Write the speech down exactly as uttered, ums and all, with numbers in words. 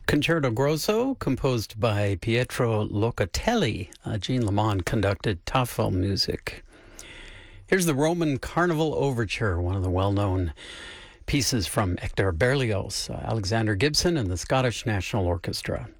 Concerto Grosso, composed by Pietro Locatelli. Uh, Jean Lamond conducted Tafel music. Here's the Roman Carnival Overture, one of the well-known pieces from Hector Berlioz, uh, Alexander Gibson and the Scottish National Orchestra.